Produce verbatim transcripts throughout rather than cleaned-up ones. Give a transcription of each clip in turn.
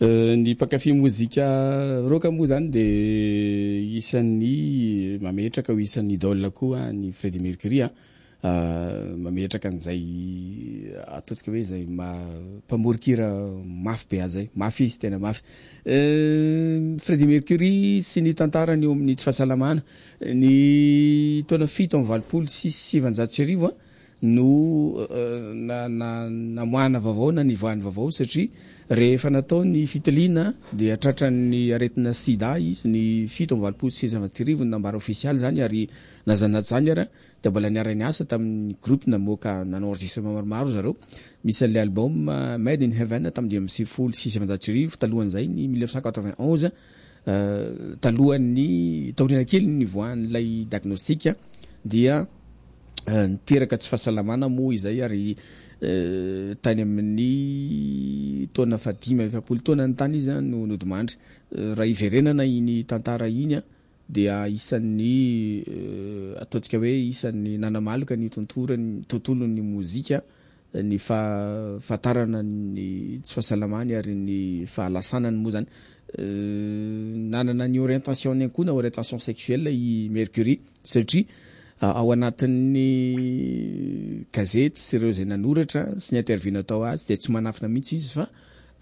Ny mpakafy mozika rock moa zany de isan'ny mametraka ho isan'ny idole koa ny Freddie Mercury a mametraka an'izay ataontsika hoe zay mpamorikira mafy be azay mafy izy tena mafy. Freddie Mercury sy ny tantarany eo amin'ny tsy fahasalamana ny taona fito amby valopolo sy sivanjato sy arivo no na na namoahana vaovao na nivoahany vaovao satria rehefa natao ny fitiliana dia tratran'ny aretina sida izy ny fito amby valopolo sy sivanjato sy arivo nambara ofisialy zany ary nazanaty zany ara de mbola niara-ny asa tamin'ny groupe namoaka nanao enregistrement maromaro zareo misy an'ilay album Made in Heaven tamin'ny dimy amby sivifolo sy sivanjato sy arivo talohan'izay ny mille neuf cent quatre-vingt-onze talohan'ny taoriana kely nivoahan'ilay diagnostic dia niteraka tsy fahasalamana moa izay ary tany amin'ny taona fadimy efapolo taona ny tany izy no nodimandry raha iverenana iny tantara iny dia isan'ny ataontsika hoe isan'ny nanamaloka ny tontorany tontolon'ny mozika ny fahafantarana ny tsy fahasalamany ary ny fahalasanany moa zany nanana ny orientation ny koa na orientation sexuelle i Mercury satria ao anatin'ny gazety sy ireo zay nanoratra sy ny interview natao azy de tsy manafina mihitsy izy fa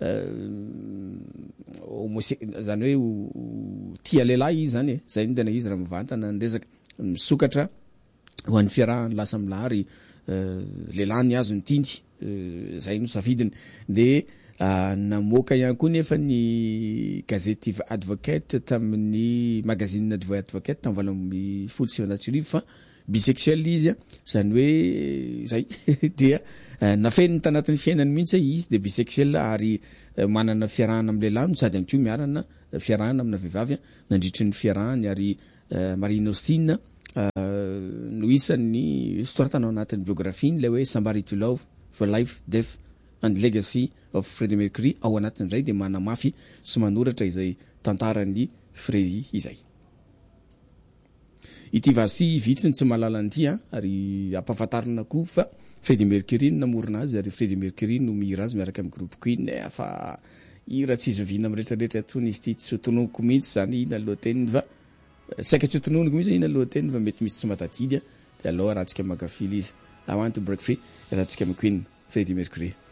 zany hoe tia lehilahy izy zany zay ny tena izy raha mivantana nresaka misokatra ho an'ny fiarahany lasa milahary lehilahy ny azo ny tiny zay no safidiny de namoaka ihany koa nefa ny gazety Advocate tamin'ny magazine The Advocate tamin'ny valo amby folo sy sivanjato sy arivo fa bisexuel izy zany hoe zay dia nafeniny tanatin'ny fiainany mihitsy izy de bisexuel ary manana fiarahana amin'ny lehilahy no sady anko miarana fiarahana amina vehivavy nandritry ny fiarahany ary Marine Austin no isan'ny soratana ao anatin'ny biographie ilay hoe Somebody to Love for Life, Death and Legacy of Freddie Mercury ao anatin'izay de manamafy sy manoratra izay tantarany Freddie izay. Ity vasy vitsiny tsy mahalala an'ity ary ampahafantarina koa fa Freddie Mercury namorona azy ary Freddie Mercury no mihira azy miaraka amin'ny groupe Queen fa hira tsy izovina amin'ny rehetrarehetra tsony izy ity tsy hotononoko mihitsy zany ina lohateniny fa saika tsy hotononoko mihitsy ina lohateniny fa mety misy tsy matadidy de aleo raha antsika makafily izy I want to break free raha antsika amin'ny Queen Freddie Mercury.